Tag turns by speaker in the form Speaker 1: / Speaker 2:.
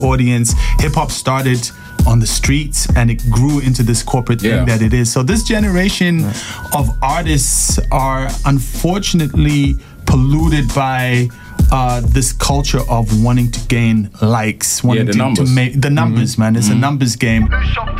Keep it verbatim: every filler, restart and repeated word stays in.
Speaker 1: audience. Hip hop started on the streets and it grew into this corporate
Speaker 2: Yeah.
Speaker 1: thing that it is. So this generation of artists are unfortunately polluted by uh, this culture of wanting to gain likes, wanting
Speaker 2: the
Speaker 1: to, to
Speaker 2: numbers.
Speaker 1: make the numbers, man. It's a numbers game.